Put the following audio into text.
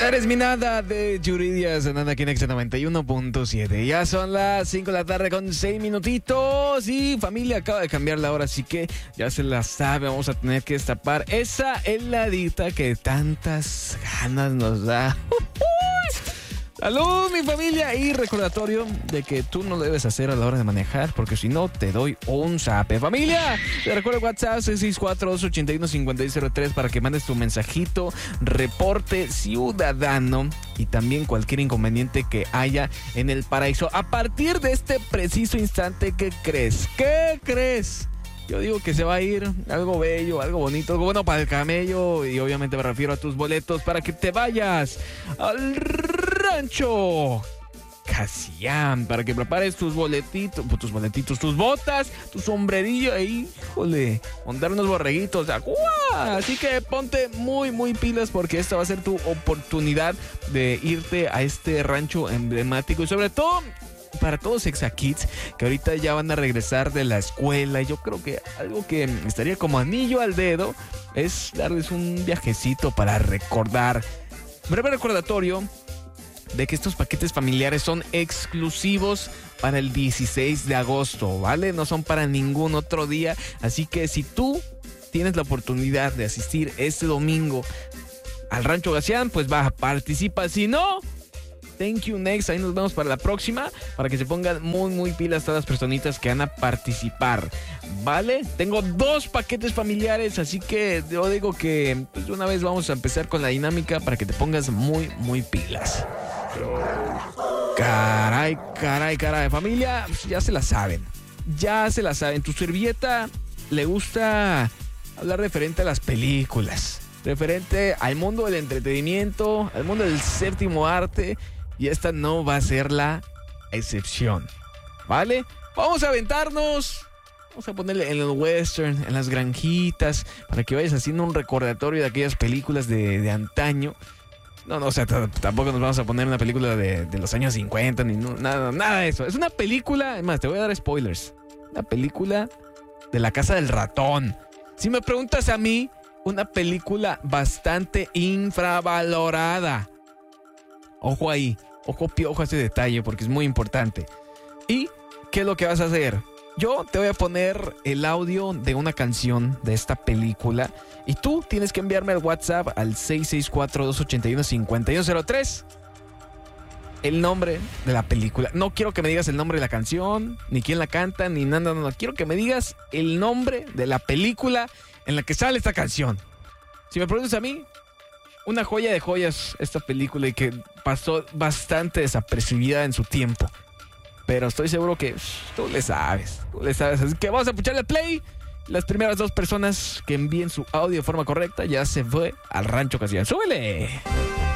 Eres mi nada de Yuridia sonando aquí en Exa 91.7. Ya son las 5 de la tarde con 6 minutitos. Y familia, acaba de cambiar la hora, así que ya se la sabe. Vamos a tener que destapar esa heladita que tantas ganas nos da. ¡Salud, mi familia! Y recordatorio de que tú no lo debes hacer a la hora de manejar, porque si no, te doy un zape. ¡Familia! Te recuerdo el WhatsApp 664-281-5603 para que mandes tu mensajito, reporte ciudadano y también cualquier inconveniente que haya en el paraíso. A partir de este preciso instante, ¿qué crees? ¿Qué crees? Yo digo que se va a ir algo bello, algo bonito, algo bueno para el camello. Y obviamente me refiero a tus boletos para que te vayas al Rancho Casián, para que prepares tus boletitos, tus botas, tu sombrerillo ahí, híjole, montar unos borreguitos. Así que ponte muy pilas, porque esta va a ser tu oportunidad de irte a este rancho emblemático. Y sobre todo para todos Exa Kids que ahorita ya van a regresar de la escuela, yo creo que algo que estaría como anillo al dedo es darles un viajecito para recordar. Breve recordatorio de que estos paquetes familiares son exclusivos para el 16 de agosto, ¿vale? No son para ningún otro día, así que si tú tienes la oportunidad de asistir este domingo al Rancho Casián, pues va, participa. Si no, thank you next, ahí nos vemos para la próxima, para que se pongan muy pilas todas las personitas que van a participar, ¿vale? Tengo 2 paquetes familiares, así que yo digo que pues, de una vez vamos a empezar con la dinámica para que te pongas muy pilas. Caray, familia, ya se la saben. Tu servilleta le gusta hablar referente a las películas, referente al mundo del entretenimiento, al mundo del séptimo arte. Y esta no va a ser la excepción, ¿vale? Vamos a aventarnos, vamos a ponerle en el western, en las granjitas, para que vayas haciendo un recordatorio de aquellas películas de antaño. No, o sea, tampoco nos vamos a poner una película de los años 50, ni nada de eso. Es una película, además, te voy a dar spoilers. Una película de La Casa del Ratón. Si me preguntas a mí, una película bastante infravalorada. Ojo ahí, ojo piojo a ese detalle, porque es muy importante. ¿Y qué es lo que vas a hacer? Yo te voy a poner el audio de una canción de esta película y tú tienes que enviarme al WhatsApp al 664-281-5103 el nombre de la película. No quiero que me digas el nombre de la canción, ni quién la canta, ni nada, no. Quiero que me digas el nombre de la película en la que sale esta canción. Si me preguntas a mí, una joya de joyas esta película, y que pasó bastante desapercibida en su tiempo. Pero estoy seguro que tú le sabes. Así que vamos a escucharle play. Las primeras 2 personas que envíen su audio de forma correcta ya se fue al Rancho Casián. ¡Súbele!